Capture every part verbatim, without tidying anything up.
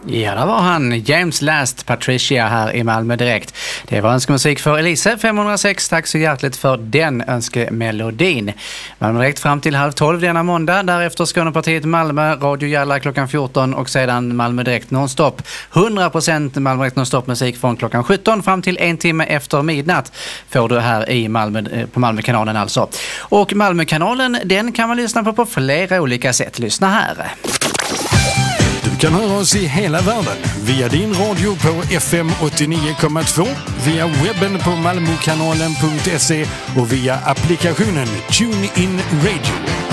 Ja, där var han. James Last, Patricia här i Malmö Direkt. Det var önskemusik för Elise femhundrasex. Tack så hjärtligt för den önskemelodin. Malmö Direkt fram till halv tolv denna måndag. Därefter Skånepartiet Malmö, Radio Jalla klockan fjorton och sedan Malmö Direkt nonstop. hundra procent Malmö Direkt nonstop musik från klockan sjutton fram till en timme efter midnatt får du här i Malmö, på Malmökanalen alltså. Och Malmökanalen, den kan man lyssna på på flera olika sätt. Lyssna här. Du kan höra oss i hela världen via din radio på F M åttionio komma två, via webben på malmokanalen punkt se och via applikationen TuneIn Radio.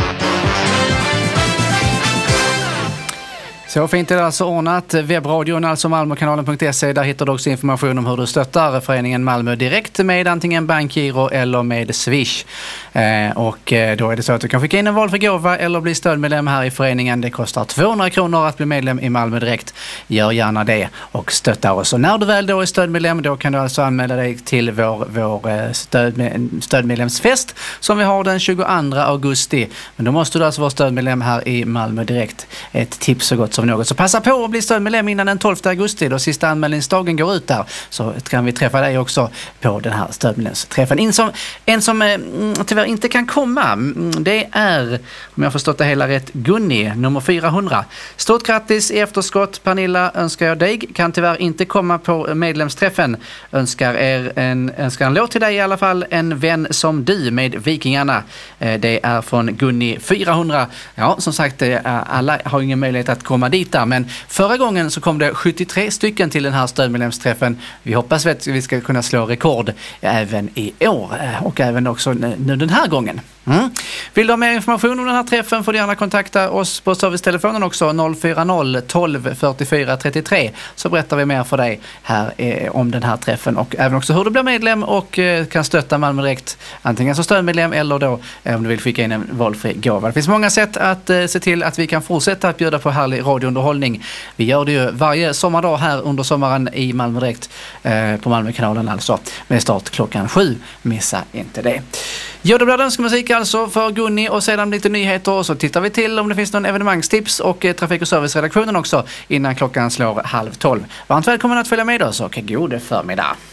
Så fint är det alltså ordnat. Webbradion, alltså malmokanalen punkt se. Där hittar du också information om hur du stöttar föreningen Malmö Direkt med antingen bankgiro eller med Swish. Eh, och eh, då är det så att du kan skicka in en valfri gåva eller bli stödmedlem här i föreningen. Det kostar tvåhundra kronor att bli medlem i Malmö Direkt. Gör gärna det och stötta oss. Och när du väl då är stödmedlem, då kan du alltså anmäla dig till vår, vår stödmed, stödmedlemsfest som vi har den tjugoandra augusti. Men då måste du alltså vara stödmedlem här i Malmö Direkt. Ett tips så gott som något. Så passa på att bli stödmedlem innan den tolfte augusti då sista anmälningsdagen går ut där. Så kan vi träffa dig också på den här stödmedlemsträffen. En som, en som eh, tyvärr inte kan komma, det är, om jag har förstått det hela rätt, Gunni, nummer fyrahundra. Stort grattis i efterskott, Pernilla, önskar jag dig. Kan tyvärr inte komma på medlemsträffen. Önskar er en, önskar en låt till dig i alla fall. En vän som du med Vikingarna. Eh, det är från Gunni fyrahundra. Ja, som sagt, eh, alla har ingen möjlighet att komma dit där, men förra gången så kom det sjuttiotre stycken till den här stödmedlemsträffen. Vi hoppas att vi ska kunna slå rekord även i år och även också nu den här gången. Mm. Vill du ha mer information om den här träffen får du gärna kontakta oss på servicetelefonen också noll fyra noll tolv fyrtiofyra trettiotre, så berättar vi mer för dig här eh, om den här träffen och även också hur du blir medlem och eh, kan stötta Malmö Direkt antingen som stödmedlem eller då eh, om du vill skicka in en valfri gåva. Det finns många sätt att eh, se till att vi kan fortsätta att bjuda på härlig radiounderhållning. Vi gör det ju varje sommardag här under sommaren i Malmö Direkt eh, på Malmökanalen alltså med start klockan sju. Missa inte det. Ja, då blir det önskemusik alltså för Gunni och sedan lite nyheter och så tittar vi till om det finns någon evenemangstips och eh, trafik- och serviceredaktionen också innan klockan slår halv tolv. Varmt välkommen att följa med oss och god förmiddag.